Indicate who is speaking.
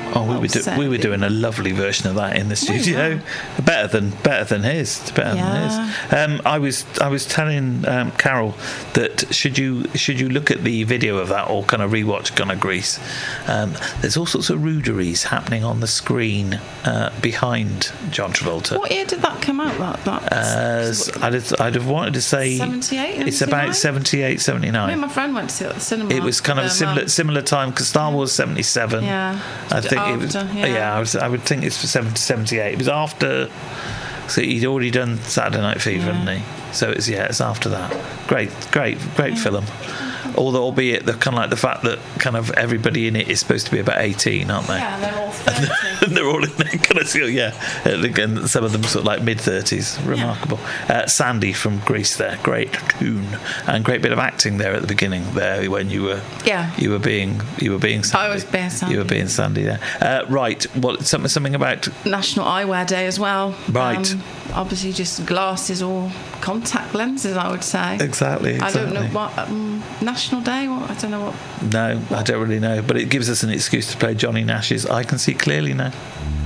Speaker 1: Oh, we were doing a lovely version of that in the studio. Better than his. I was telling Carol that should you look at the video of that or kind of rewatch kind of Grease, there's all sorts of ruderies happening on the screen behind John Travolta.
Speaker 2: What year did that come out?
Speaker 1: I'd have wanted to say
Speaker 2: 78.
Speaker 1: It's about 78, 79.
Speaker 2: Me and my friend went to see it at the cinema.
Speaker 1: It was kind of a similar time because Star Wars 77.
Speaker 2: Yeah,
Speaker 1: I think it was. I would think it's for 78. It was after. So he'd already done Saturday Night Fever, hadn't he? So it's after that. Great film. Although, albeit the kind of like the fact that kind of everybody in it is supposed to be about 18, aren't they?
Speaker 2: Yeah, they're all 30.
Speaker 1: And they're all in there kind of again, some of them sort of like mid-30s. Remarkable. Sandy from Grease there, great tune and great bit of acting there at the beginning there when you were being Sandy.
Speaker 2: I was being Sandy.
Speaker 1: You were being Sandy there. Right. Well, something about
Speaker 2: National Eyewear Day as well.
Speaker 1: Right.
Speaker 2: Obviously, just glasses or contact lenses, I would say.
Speaker 1: Exactly.
Speaker 2: I don't know what National Day. I don't know what.
Speaker 1: No, I don't really know. But it gives us an excuse to play Johnny Nash's "I Can See Clearly Now."